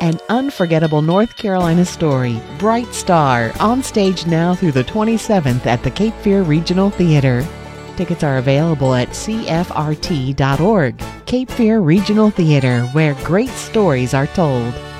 An unforgettable North Carolina story, Bright Star, on stage now through the 27th at the Cape Fear Regional Theater. Tickets are available at cfrt.org. Cape Fear Regional Theater, where great stories are told.